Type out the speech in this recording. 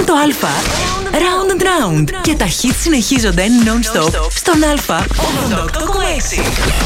το Α. Round and round. Και τα hits συνεχίζονται non-stop στον Α. 88,6.